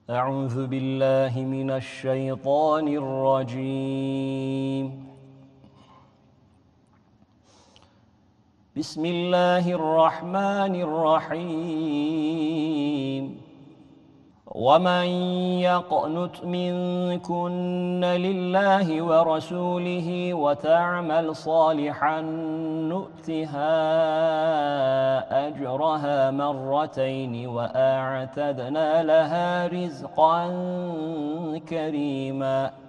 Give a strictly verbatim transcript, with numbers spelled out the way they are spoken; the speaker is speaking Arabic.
أعوذ بالله من الشيطان الرجيم. بسم الله الرحمن الرحيم. ومن يقنت منكن لله ورسوله وتعمل صالحا نؤتها أجرها مرتين وأعتدنا لها رزقا كريما.